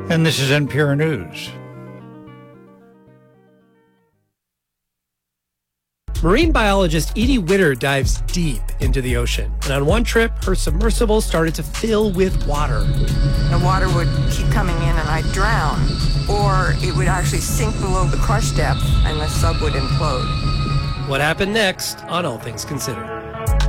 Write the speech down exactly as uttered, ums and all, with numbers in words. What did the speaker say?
And this is N P R News. Marine biologist Edie Witter dives deep into the ocean. And on one trip, her submersible started to fill with water. The water would keep coming in and I'd drown, or it would actually sink below the crush depth and the sub would implode. What happened next on All Things Considered?